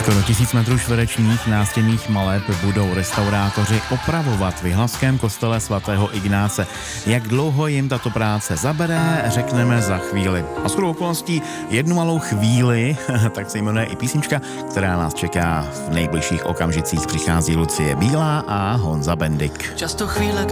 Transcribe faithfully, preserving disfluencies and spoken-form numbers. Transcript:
Skoro tisíc metrů čtverečních nástěnných maleb budou restaurátoři opravovat v Jihlavském kostele svatého Ignáce. Jak dlouho jim tato práce zabere, řekneme za chvíli. A shodou okolností jednu malou chvíli, tak se jmenuje i písnička, která nás čeká v nejbližších okamžicích. Přichází Lucie Bílá a Honza Bendik. Často chvíle,